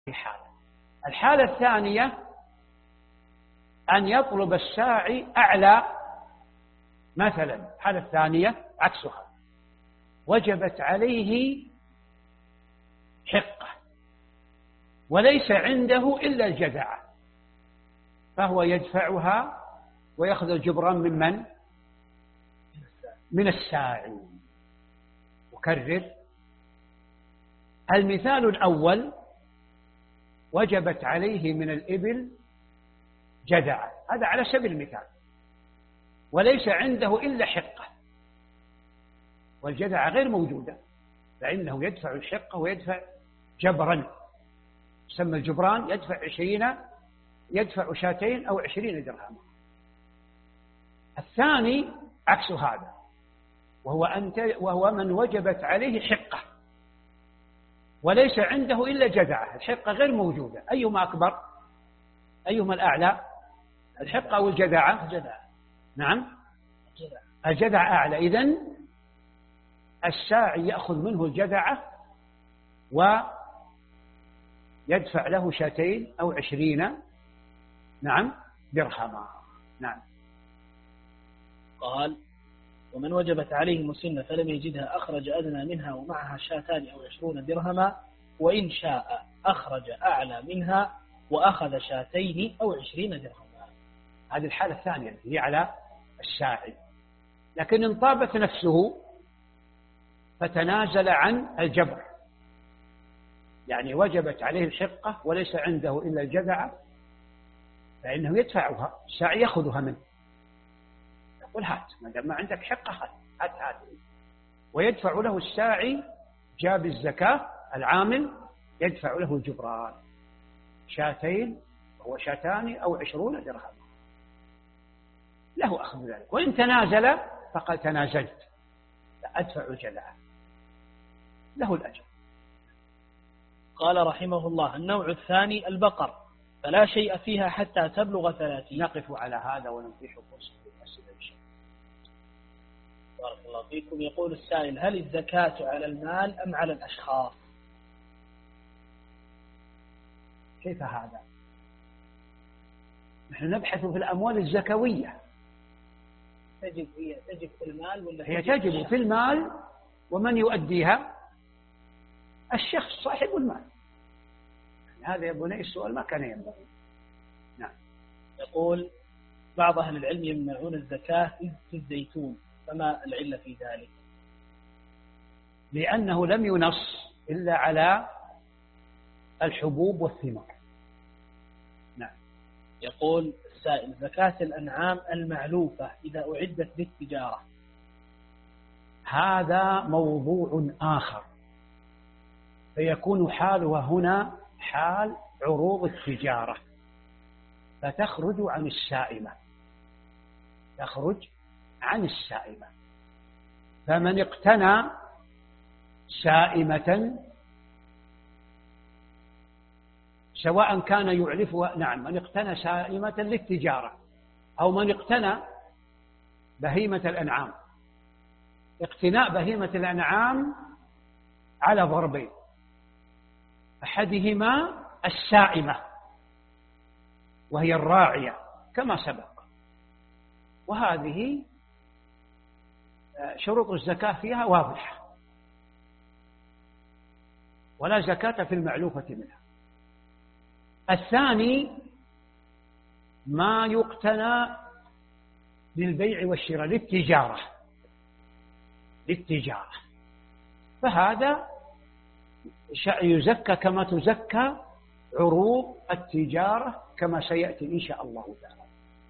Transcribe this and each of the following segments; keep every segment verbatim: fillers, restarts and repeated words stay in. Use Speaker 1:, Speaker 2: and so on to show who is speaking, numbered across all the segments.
Speaker 1: حالة. الحالة الثانية أن يطلب الساعي أعلى، مثلا الحالة الثانية عكسها، وجبت عليه حقة وليس عنده إلا الجذعة، فهو يدفعها ويأخذ الجبران من من؟ من الساعي. أكرر، المثال الأول وجبت عليه من الإبل جذعة، هذا على سبيل المثال، وليس عنده إلا حقة، والجذعة غير موجودة، فإنه يدفع الحقة ويدفع جبرا، يسمى الجبران، يدفع عشرين، يدفع شاتين أو عشرين درهما. الثاني عكس هذا، وهو, أنت وهو من وجبت عليه حقة وليس عنده إلا جذعة، الحقة غير موجودة، أيهما أكبر؟ أيهما الأعلى؟ الحقة أو الجذعة؟ الجذعة. نعم، الجذعة أعلى. إذن الساعي يأخذ منه الجذعة ويدفع له شاتين أو عشرين نعم درهما. نعم.
Speaker 2: قال: ومن وجبت عليه مسنة فلم يجدها أخرج أدنى منها ومعها شاتان أو عشرون درهما، وإن شاء أخرج أعلى منها وأخذ شاتين أو عشرين درهما.
Speaker 1: هذه الحالة الثانية هي على الساعي، لكن إن طابت نفسه فتنازل عن الجبر، يعني وجبت عليه الحقة وليس عنده إلا الجذعة، فإنه يدفعها، الساعي يأخذها منه، يقول هات، ما دام ما عندك حقة هات هات هات، ويدفع له الساعي جاب الزكاة العامل يدفع له الجبران، شاتين وهو شاتان أو عشرون درهم، له أخذ ذلك. وإن تنازل فقد تنازلت، أدفع الجذعة، له الأجر.
Speaker 2: قال رحمه الله: النوع الثاني البقر، فلا شيء فيها حتى تبلغ ثلاثين.
Speaker 1: نقف على هذا ونتيح فرصة للأسئلة إن شاء الله.
Speaker 2: بارك الله فيكم. يقول السائل: هل الزكاة على المال أم على الأشخاص؟
Speaker 1: كيف هذا؟ نحن نبحث في الأموال الزكوية.
Speaker 2: تجب هي تجب في المال ولا
Speaker 1: هي تجب في المال، ومن يؤديها؟ الشخص صاحب المال. هذا يا بني السؤال ما كان ينبغي. نعم.
Speaker 2: يقول: بعض أهل العلم يمنعون الزكاة في الزيتون، فما العلة في ذلك؟
Speaker 1: لأنه لم ينص إلا على الحبوب والثمار. نعم.
Speaker 2: يقول السائل: زكاة الأنعام المعلوفة إذا أعدت للتجارة.
Speaker 1: هذا موضوع آخر، فيكون حالها هنا حال عروض التجارة، فتخرج عن السائمة، تخرج عن السائمة. فمن اقتنى سائمة سواء كان يعلفها، نعم، من اقتنى سائمة للتجارة أو من اقتنى بهيمة الأنعام. اقتناء بهيمة الأنعام على ضربين، أحدهما السائمة وهي الراعية كما سبق، وهذه شروط الزكاة فيها واضحة، ولا زكاة في المعلوفة منها. الثاني ما يقتنى للبيع والشراء للتجارة للتجارة فهذا يزكى كما تزكى عروض التجارة كما سيأتي إن شاء الله تعالى.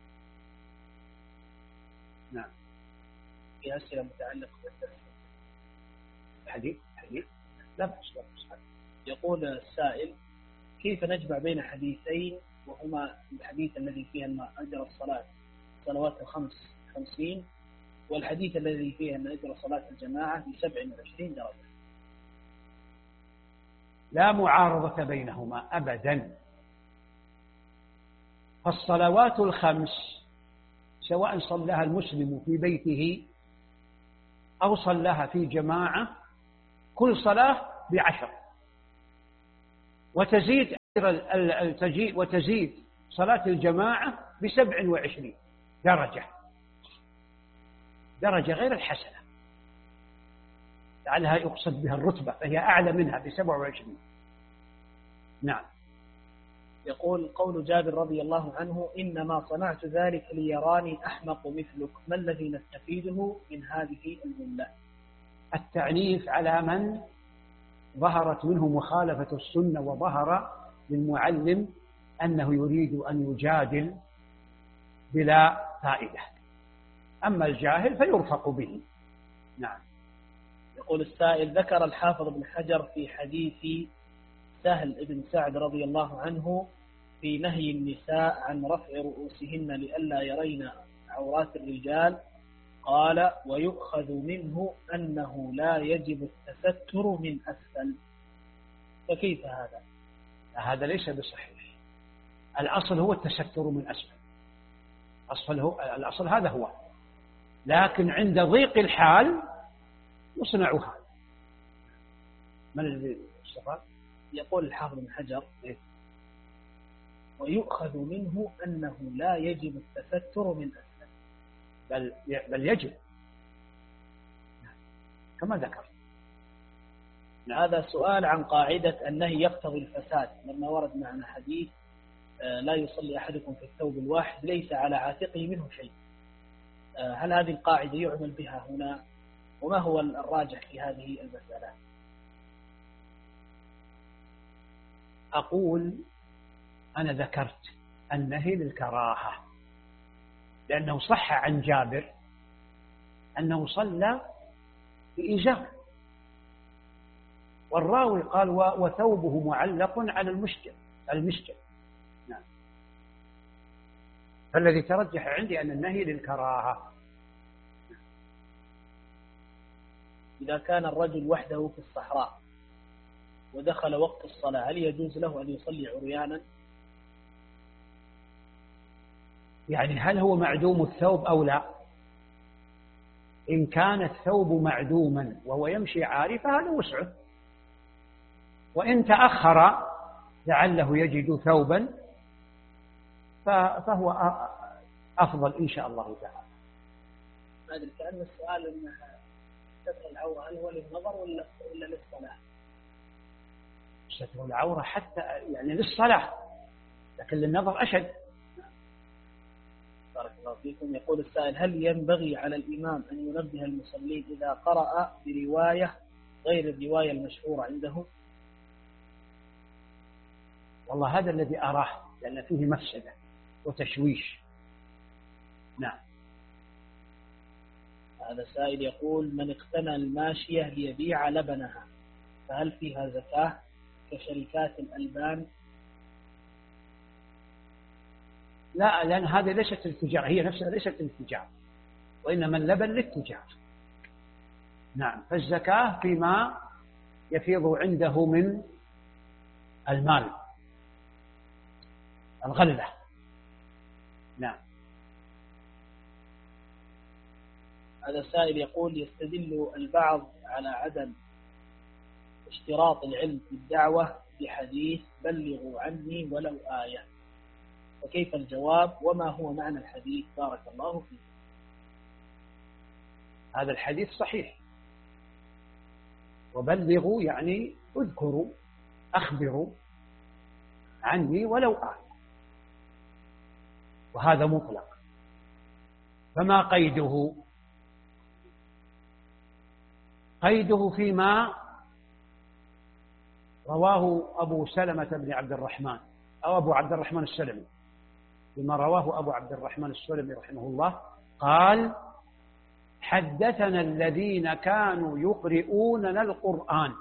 Speaker 1: نعم.
Speaker 2: في أسئلة متعلقة بالدرس.
Speaker 1: حديث حديث لا بأس لا بأس.
Speaker 2: يقول السائل: كيف نجمع بين حديثين وهما الحديث الذي فيه أن أجر الصلاة صلوات الخمس خمسين، والحديث الذي فيه أن أجر صلاة الجماعة بسبع وعشرين درجة؟
Speaker 1: لا معارضة بينهما أبدا. فالصلوات الخمس سواء صلىها المسلم في بيته أو صلىها في جماعة كل صلاة بعشر، وتزيد تجيء وتزيد صلاة الجماعة بسبع وعشرين درجة، درجة غير الحسنة، لعلها يقصد بها الرتبة، فهي أعلى منها بسبع وعشرين. نعم.
Speaker 2: يقول قول جابر رضي الله عنه: إنما صنعت ذلك ليراني أحمق مثلك، ما الذي نستفيده من هذه الجملة؟
Speaker 1: التعنيف على من ظهرت منه مخالفة السنة، وظهر للمعلم أنه يريد أن يجادل بلا فائدة، أما الجاهل فيرفق به. نعم.
Speaker 2: يقول السائل: ذكر الحافظ بن حجر في حديث سهل بن سعد رضي الله عنه في نهي النساء عن رفع رؤوسهن لئلا يرين عورات الرجال، قال: ويؤخذ منه أنه لا يجب التستر من أسفل. فكيف هذا؟
Speaker 1: هذا ليس بصحيح. الأصل هو التستر من أسفل، أصل هو الأصل هذا هو، لكن عند ضيق الحال يصنع هذا. من الذي استفاد؟
Speaker 2: يقول الحافظ بن حجر:
Speaker 1: إيه؟
Speaker 2: ويؤخذ منه أنه لا يجب التستر من أسفل،
Speaker 1: بل بل يجب كما ذكر.
Speaker 2: هذا سؤال عن قاعدة النهي يقتضي الفساد، لما ورد معنا حديث لا يصلي أحدكم في الثوب الواحد ليس على عاتقه منه شيء. هل هذه القاعدة يعمل بها هنا؟ وما هو الراجح في هذه المسألة؟
Speaker 1: أقول أنا ذكرت النهي للكراهة، لأنه صح عن جابر أنه صلى بإزار، والراوي قال: وثوبه معلق على المشجع المشجع. نعم. فالذي ترجح عندي أن النهي للكراهة.
Speaker 2: إذا كان الرجل وحده في الصحراء ودخل وقت الصلاة، هل يجوز له أن يصلي عريانا؟
Speaker 1: يعني هل هو معدوم الثوب أو لا؟ إن كان الثوب معدوما وهو يمشي عاري فهذا وسعه، وإن تأخر لعله يجد ثوبا فهو أفضل إن شاء الله تعالى.
Speaker 2: ما أدري، كأن السؤال أن ستر العورة هل هو للنظر ولا ولا للصلاة؟
Speaker 1: ستر العورة حتى يعني للصلاة، لكن للنظر أشد.
Speaker 2: بارك الله فيكم. يقول السائل: هل ينبغي على الإمام أن ينبه المصلين إذا قرأ برواية غير الرواية المشهورة عنده؟
Speaker 1: والله هذا الذي أراه، لأن فيه مفسدة وتشويش. نعم.
Speaker 2: هذا سائل يقول: من اقتنى الماشية ليبيع لبنها فهل فيها زكاة كشركات الألبان؟
Speaker 1: لا، لأن هذه ليست التجارة، هي نفسها ليست التجارة، وإنما اللبن للتجارة. نعم. فالزكاة فيما يفيض عنده من المال، الغلة. نعم.
Speaker 2: هذا سائل يقول: يستدل البعض على عدم اشتراط العلم في الدعوة بحديث بلغوا عني ولو آية، فكيف الجواب؟ وما هو معنى الحديث؟ بارك الله فيك.
Speaker 1: هذا الحديث صحيح، وبلغوا يعني اذكروا، أخبروا عني ولو آية، وهذا مطلق. فما قيده؟ قيده فيما رواه أبو سلمة بن عبد الرحمن أو أبو عبد الرحمن السلمي، فيما رواه أبو عبد الرحمن السلمي رحمه الله قال: حدثنا الذين كانوا يقرؤوننا القرآن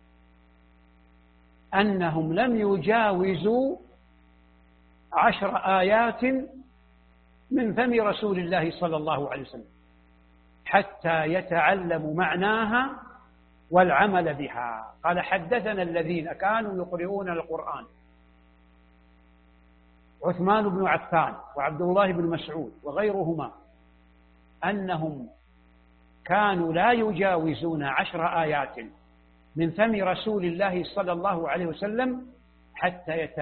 Speaker 1: أنهم لم يجاوزوا عشر آيات من فم رسول الله صلى الله عليه وسلم حتى يتعلموا معناها والعمل بها. قال: حدثنا الذين كانوا يقرؤون القرآن، عثمان بن عفان وعبد الله بن مسعود وغيرهما، أنهم كانوا لا يجاوزون عشر آيات من فم رسول الله صلى الله عليه وسلم حتى يتعلموا